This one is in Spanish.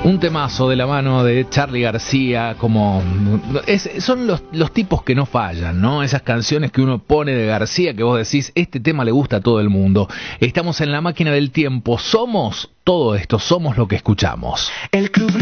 Un temazo de la mano de Charly García, son los tipos que no fallan, ¿no? Esas canciones que uno pone de García que vos decís, este tema le gusta a todo el mundo. Estamos en la máquina del tiempo, somos todo esto, somos lo que escuchamos. El club